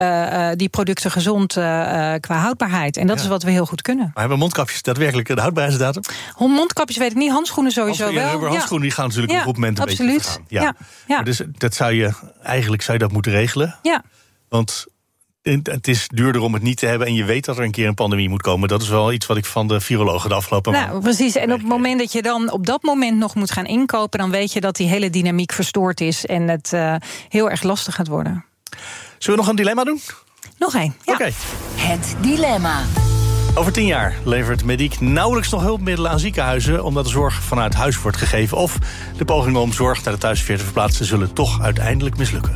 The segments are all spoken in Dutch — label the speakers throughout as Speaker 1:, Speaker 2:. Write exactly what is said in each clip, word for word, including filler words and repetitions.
Speaker 1: uh, die producten gezond uh, qua houdbaarheid. En dat ja. is wat we heel goed kunnen.
Speaker 2: Maar hebben mondkapjes daadwerkelijk de houdbaarheidsdatum?
Speaker 1: Mondkapjes weet ik niet, handschoenen sowieso
Speaker 2: Handschoenen,
Speaker 1: wel.
Speaker 2: Ja, handschoenen die gaan natuurlijk
Speaker 1: ja.
Speaker 2: op het moment een
Speaker 1: Absoluut.
Speaker 2: beetje vergaan. Ja.
Speaker 1: Ja. Ja.
Speaker 2: Maar dus dat zou je, eigenlijk zou je dat moeten regelen.
Speaker 1: Ja.
Speaker 2: Want het is duurder om het niet te hebben en je weet dat er een keer een pandemie moet komen. Dat is wel iets wat ik van de virologen de afgelopen maanden...
Speaker 1: Nou, precies. En op het moment dat je dan op dat moment nog moet gaan inkopen, dan weet je dat die hele dynamiek verstoord is en het uh, heel erg lastig gaat worden.
Speaker 2: Zullen we nog een dilemma doen?
Speaker 1: Nog één, ja.
Speaker 2: Oké. Okay.
Speaker 3: Het dilemma.
Speaker 2: Over tien jaar levert Mediek nauwelijks nog hulpmiddelen aan ziekenhuizen, omdat de zorg vanuit huis wordt gegeven. Of de pogingen om zorg naar de thuissfeer te verplaatsen zullen toch uiteindelijk mislukken.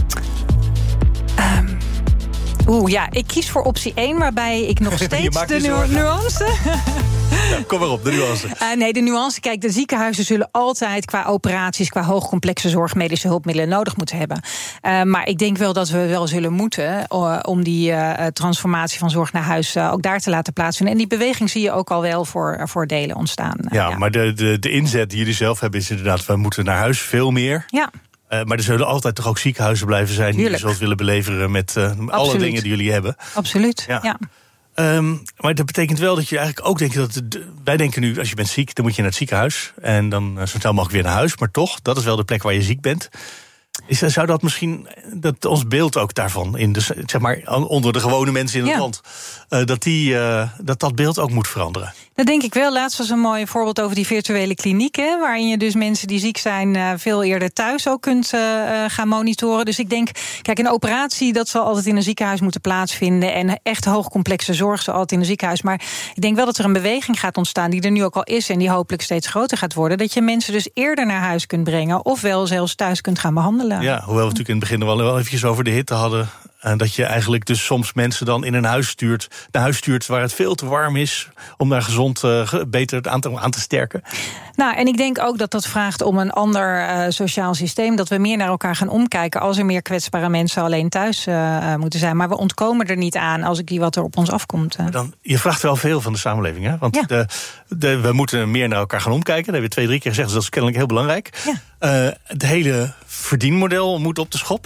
Speaker 1: Um. Oeh, ja, ik kies voor optie één, waarbij ik nog steeds de nu- nuance...
Speaker 2: Ja, kom maar op, de nuance.
Speaker 1: Uh, nee, de nuance, kijk, de ziekenhuizen zullen altijd qua operaties, qua hoogcomplexe zorg, medische hulpmiddelen nodig moeten hebben. Uh, maar ik denk wel dat we wel zullen moeten uh, om die uh, transformatie van zorg naar huis uh, ook daar te laten plaatsvinden. En die beweging zie je ook al wel voor, voor delen ontstaan. Uh,
Speaker 2: ja,
Speaker 1: ja,
Speaker 2: maar de, de, de inzet die jullie zelf hebben is inderdaad, we moeten naar huis veel meer.
Speaker 1: Ja.
Speaker 2: Uh, maar er zullen altijd toch ook ziekenhuizen blijven zijn die je zult willen beleveren met uh, alle dingen die jullie hebben.
Speaker 1: Absoluut, ja. ja.
Speaker 2: Um, maar dat betekent wel dat je eigenlijk ook denkt dat... Het, wij denken nu, als je bent ziek, dan moet je naar het ziekenhuis. En dan uh, zo snel mogelijk weer naar huis. Maar toch, dat is wel de plek waar je ziek bent. Is, zou dat misschien, dat ons beeld ook daarvan, in de, zeg maar, onder de gewone mensen in het ja. land... Uh, dat, die, uh, dat dat beeld ook moet veranderen?
Speaker 1: Dat denk ik wel. Laatst was een mooi voorbeeld over die virtuele klinieken, waarin je dus mensen die ziek zijn uh, veel eerder thuis ook kunt uh, gaan monitoren. Dus ik denk, kijk, een operatie dat zal altijd in een ziekenhuis moeten plaatsvinden. En echt hoogcomplexe zorg zal altijd in een ziekenhuis. Maar ik denk wel dat er een beweging gaat ontstaan die er nu ook al is en die hopelijk steeds groter gaat worden. Dat je mensen dus eerder naar huis kunt brengen, ofwel zelfs thuis kunt gaan behandelen.
Speaker 2: Ja, hoewel we natuurlijk in het begin wel, wel eventjes over de hitte hadden. En dat je eigenlijk dus soms mensen dan in een huis stuurt, naar huis stuurt waar het veel te warm is, om daar gezond uh, beter aan te, aan te sterken.
Speaker 1: Nou, en ik denk ook dat dat vraagt om een ander uh, sociaal systeem, dat we meer naar elkaar gaan omkijken als er meer kwetsbare mensen alleen thuis uh, moeten zijn. Maar we ontkomen er niet aan als ik die wat er op ons afkomt. Uh.
Speaker 2: Dan, je vraagt wel veel van de samenleving, hè? Want ja. de, de, we moeten meer naar elkaar gaan omkijken. Dat hebben we twee, drie keer gezegd, dus dat is kennelijk heel belangrijk. Ja. Uh, het hele verdienmodel moet op de schop.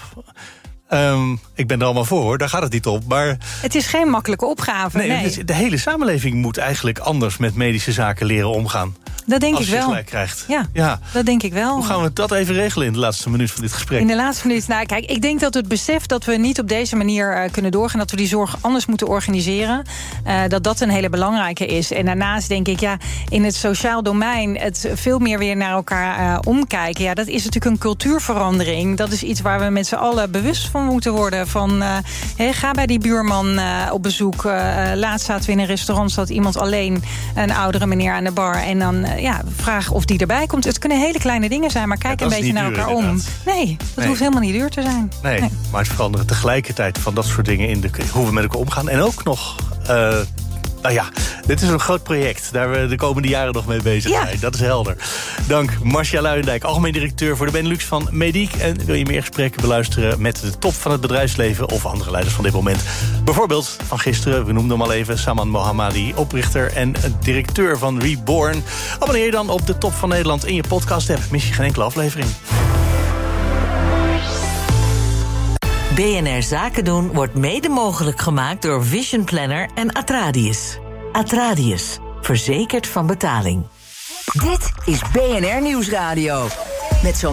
Speaker 2: Um, ik ben er allemaal voor, hoor. Daar gaat het niet om. Maar
Speaker 1: het is geen makkelijke opgave. Nee, nee.
Speaker 2: De hele samenleving moet eigenlijk anders met medische zaken leren omgaan.
Speaker 1: Dat denk
Speaker 2: als
Speaker 1: ik wel.
Speaker 2: Als je gelijk krijgt.
Speaker 1: Ja, ja, dat denk ik wel.
Speaker 2: Hoe gaan we dat even regelen in de laatste minuut van dit gesprek?
Speaker 1: In de laatste minuut, nou kijk, ik denk dat het besef dat we niet op deze manier uh, kunnen doorgaan, dat we die zorg anders moeten organiseren, uh, dat dat een hele belangrijke is. En daarnaast denk ik, ja, in het sociaal domein het veel meer weer naar elkaar uh, omkijken. Ja, dat is natuurlijk een cultuurverandering. Dat is iets waar we met z'n allen bewust van moeten worden. Van, uh, hey, ga bij die buurman uh, op bezoek. Uh, laatst zaten we in een restaurant, zat iemand alleen, een oudere meneer aan de bar, en dan uh, ja, vraag of die erbij komt. Het kunnen hele kleine dingen zijn, maar kijk ja, een beetje naar duur, elkaar inderdaad. om. Nee, dat nee. hoeft helemaal niet duur te zijn.
Speaker 2: Nee, nee, maar het veranderen tegelijkertijd van dat soort dingen in de, hoe we met elkaar omgaan. En ook nog, uh, nou ja, dit is een groot project. Daar we de komende jaren nog mee bezig zijn. Ja. Dat is helder. Dank Marcia Luijendijk, algemeen directeur voor de Benelux van Mediek. En wil je meer gesprekken beluisteren met de top van het bedrijfsleven of andere leiders van dit moment? Bijvoorbeeld van gisteren, we noemden hem al even, Saman Mohammadi, oprichter en directeur van Reborn. Abonneer je dan op de Top van Nederland in je podcast-app. Mis je geen enkele aflevering.
Speaker 3: B N R Zaken doen wordt mede mogelijk gemaakt door Vision Planner en Atradius. Atradius, verzekerd van betaling. Dit is B N R Nieuwsradio. Met zo'n